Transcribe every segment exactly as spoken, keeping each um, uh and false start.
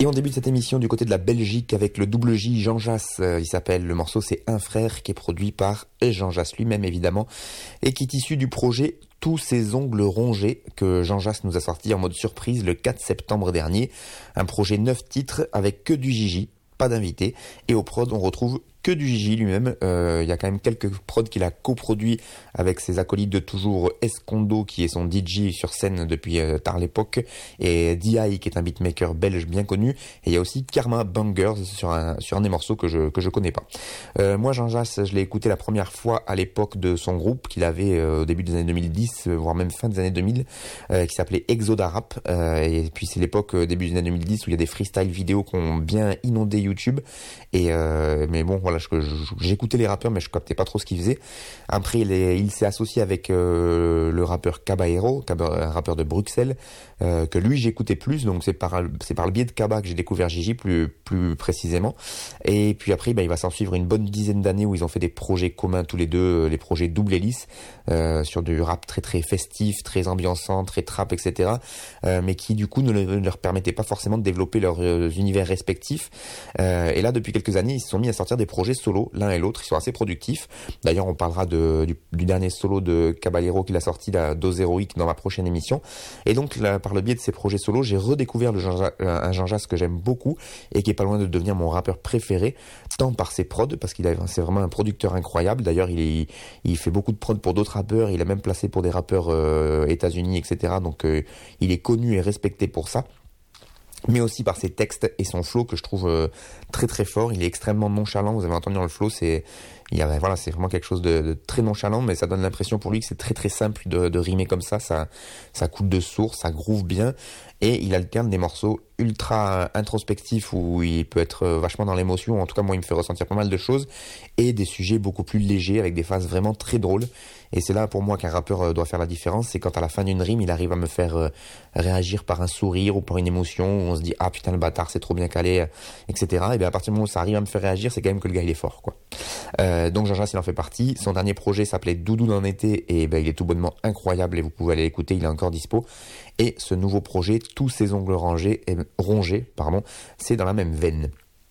Et on débute cette émission du côté de la Belgique avec le double J Jean Jass. Il s'appelle, le morceau c'est Un Frère, qui est produit par Jean Jass lui-même évidemment, et qui est issu du projet Tous ces ongles rongés que Jean Jass nous a sorti en mode surprise le quatre septembre dernier. Un projet neuf titres avec que du Gigi, pas d'invité, et au prod on retrouve que du Gigi lui-même. Euh, il y a quand même quelques prods qu'il a coproduit avec ses acolytes de toujours, Escondo qui est son D J sur scène depuis euh, tard l'époque, et D I qui est un beatmaker belge bien connu, et il y a aussi Karma Bangers sur un, sur un des morceaux que je, que je connais pas. Euh, moi Jean Jass, je l'ai écouté la première fois à l'époque de son groupe qu'il avait euh, au début des années deux mille dix, voire même fin des années deux mille, euh, qui s'appelait Exoda Rap, euh, et puis c'est l'époque euh, début des années deux mille dix où il y a des freestyle vidéos qui ont bien inondé YouTube, et euh, mais bon voilà, j'écoutais les rappeurs mais je captais pas trop ce qu'ils faisaient. Après il, est, il s'est associé avec euh, le rappeur Caballero, un rappeur de Bruxelles, euh, que lui j'écoutais plus, donc c'est par, c'est par le biais de Kaba que j'ai découvert Gigi plus, plus précisément. Et puis après bah, il va s'en suivre une bonne dizaine d'années où ils ont fait des projets communs tous les deux, les projets Double Hélice, euh, sur du rap très très festif, très ambiançant, très trap, et cetera, euh, mais qui du coup ne, ne leur permettaient pas forcément de développer leurs euh, univers respectifs. Euh, et là depuis quelques années ils se sont mis à sortir des projets solo, l'un et l'autre, ils sont assez productifs. D'ailleurs, on parlera de, du, du dernier solo de Caballero qu'il a sorti, la Dose Héroïque, dans ma prochaine émission. Et donc, là, par le biais de ces projets solo, j'ai redécouvert le Jean, un Jean Jass que j'aime beaucoup et qui est pas loin de devenir mon rappeur préféré, tant par ses prods, parce qu'il a, c'est vraiment un producteur incroyable. D'ailleurs, il, est, il fait beaucoup de prods pour d'autres rappeurs, il a même placé pour des rappeurs euh, États-Unis, et cetera. Donc, euh, il est connu et respecté pour ça, mais aussi par ses textes et son flow que je trouve euh, très très fort. Il est extrêmement nonchalant, vous avez entendu dans le flow, c'est il y a, voilà, c'est vraiment quelque chose de, de très nonchalant, mais ça donne l'impression pour lui que c'est très très simple de, de rimer comme ça, ça ça coule de source, ça groove bien, et il alterne des morceaux ultra introspectifs où il peut être vachement dans l'émotion, en tout cas moi il me fait ressentir pas mal de choses, et des sujets beaucoup plus légers avec des phases vraiment très drôles. Et c'est là pour moi qu'un rappeur doit faire la différence, c'est quand à la fin d'une rime il arrive à me faire réagir par un sourire ou par une émotion où on se dit ah putain le bâtard c'est trop bien calé, etc. Et bien à partir du moment où ça arrive à me faire réagir, c'est quand même que le gars il est fort quoi. Euh, donc Jean Jass il en fait partie. Son dernier projet s'appelait Doudou dans l'été, et ben il est tout bonnement incroyable et vous pouvez aller l'écouter, il est encore dispo. Et ce nouveau projet, Tous ces ongles rongés, rongés pardon, c'est dans la même veine.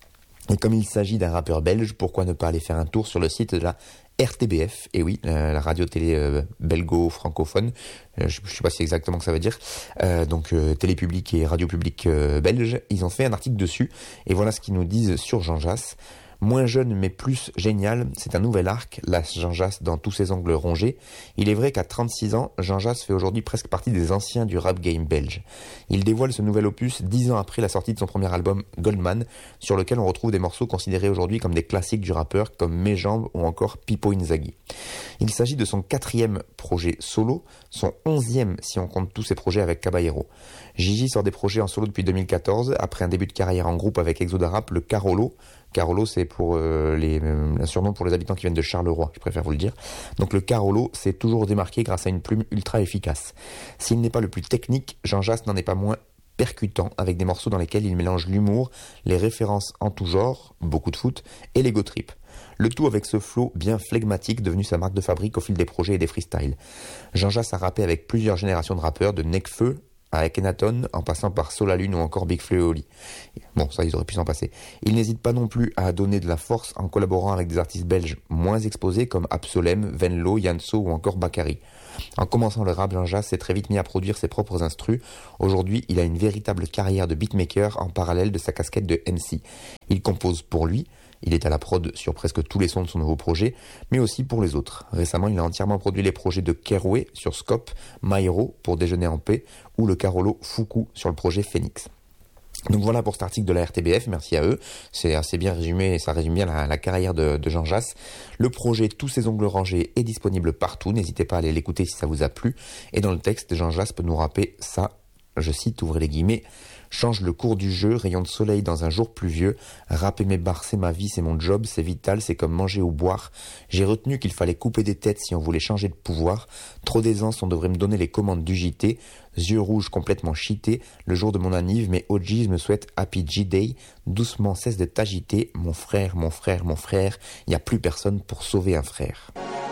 Et comme il s'agit d'un rappeur belge, pourquoi ne pas aller faire un tour sur le site de la R T B F, et oui, la, la radio-télé euh, belgo-francophone, euh, je ne sais pas si c'est exactement ce que ça veut dire, euh, donc euh, télé publique et radio publique euh, belge, ils ont fait un article dessus, et voilà ce qu'ils nous disent sur Jean Jass. Moins jeune mais plus génial, c'est un nouvel arc, là Jean Jass dans tous ses angles rongés. Il est vrai qu'à trente-six ans, Jean Jass fait aujourd'hui presque partie des anciens du rap game belge. Il dévoile ce nouvel opus dix ans après la sortie de son premier album Goldman, sur lequel on retrouve des morceaux considérés aujourd'hui comme des classiques du rappeur comme Mes Jambes ou encore Pipo Inzaghi. Il s'agit de son quatrième projet solo, son onzième si on compte tous ses projets avec Caballero. Gigi sort des projets en solo depuis deux mille quatorze, après un début de carrière en groupe avec Exoda Rap, le Carolo. Carolo, c'est pour euh, les, euh, un surnom pour les habitants qui viennent de Charleroi, je préfère vous le dire. Donc le Carolo s'est toujours démarqué grâce à une plume ultra efficace. S'il n'est pas le plus technique, Jean Jass n'en est pas moins percutant, avec des morceaux dans lesquels il mélange l'humour, les références en tout genre, beaucoup de foot, et l'ego trip. Le tout avec ce flow bien flegmatique devenu sa marque de fabrique au fil des projets et des freestyles. Jean Jass a rappé avec plusieurs générations de rappeurs, de Nekfeu à Akhenaton, en passant par Solalune ou encore Big Flo et Oli. Bon, ça, ils auraient pu s'en passer. Il n'hésite pas non plus à donner de la force en collaborant avec des artistes belges moins exposés comme Absolem, Venlo, Yanso ou encore Bakary. En commençant le rap, Jean Jass s'est très vite mis à produire ses propres instrus. Aujourd'hui, il a une véritable carrière de beatmaker en parallèle de sa casquette de M C. Il compose pour lui, il est à la prod sur presque tous les sons de son nouveau projet, mais aussi pour les autres. Récemment, il a entièrement produit les projets de Keroué sur Scope, Maïro pour Déjeuner en paix, ou le Carolo Foucault sur le projet Phoenix. Donc voilà pour cet article de la R T B F, merci à eux, c'est assez bien résumé et ça résume bien la, la carrière de, de Jean Jass. Le projet Tous ces ongles rangés est disponible partout, n'hésitez pas à aller l'écouter si ça vous a plu. Et dans le texte, Jean Jass peut nous rappeler ça, je cite, ouvrez les guillemets, change le cours du jeu, rayon de soleil dans un jour pluvieux, rapper mes barres c'est ma vie, c'est mon job, c'est vital, c'est comme manger ou boire. J'ai retenu qu'il fallait couper des têtes si on voulait changer de pouvoir. Trop d'aisance, on devrait me donner les commandes du J T. Yeux rouges complètement cheatés, le jour de mon anniv, mes O Gs me souhaitent Happy G-Day. Doucement cesse de t'agiter, mon frère, mon frère, mon frère, y a plus personne pour sauver un frère.